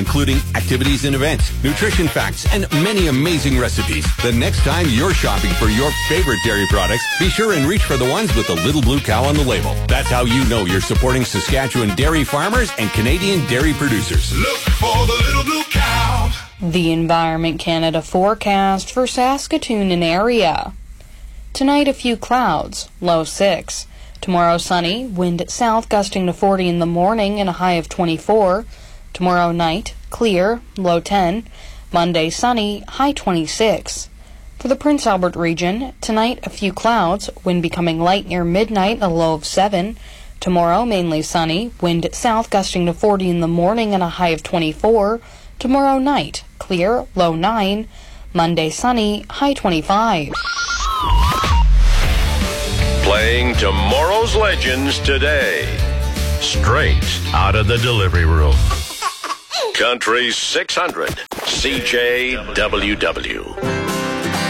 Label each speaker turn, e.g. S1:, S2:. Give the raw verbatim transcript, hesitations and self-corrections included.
S1: including activities and events, nutrition facts, and many amazing recipes. The next time you're shopping for your favorite dairy products, be sure and reach for the ones with the little blue cow on the label. That's how you know you're supporting Saskatchewan dairy farmers and Canadian dairy producers.
S2: Look for the little blue cow.
S3: The Environment Canada forecast for Saskatoon and area. Tonight, a few clouds, low six. Tomorrow, sunny, wind south gusting to forty in the morning and a high of twenty-four. Tomorrow night, clear, low ten. Monday, sunny, high twenty-six. For the Prince Albert region, tonight, a few clouds, wind becoming light near midnight, a low of seven. Tomorrow, mainly sunny, wind south gusting to forty in the morning and a high of twenty-four. Tomorrow night, clear, low nine. Monday, sunny, high twenty-five.
S4: Playing tomorrow's legends today. Straight out of the delivery room. Country six hundred, C J W W.